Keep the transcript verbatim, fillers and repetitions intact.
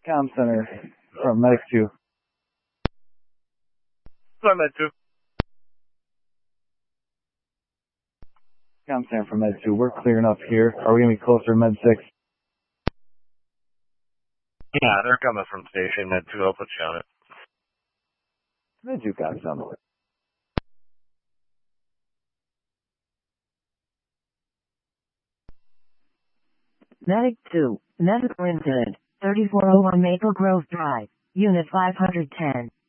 Comm Center from Medic two. Sorry, Med two. Comm Center from Med two. We're clearing up here. Are we going to be closer to Med six? Yeah, they're coming from station Med two. I'll put you on it. Med two copies on the way. Medic two, medical incident, thirty-four oh one Maple Grove Drive, Unit five hundred ten.